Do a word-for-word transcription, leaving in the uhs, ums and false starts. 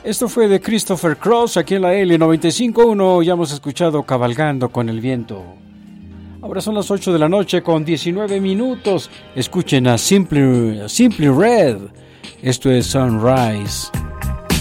Esto fue de Christopher Cross aquí en la L noventa y cinco punto uno. Ya hemos escuchado Cabalgando con el Viento. Ahora son las ocho de la noche con diecinueve minutos. Escuchen a Simply, Simply Red. Esto es Sunrise.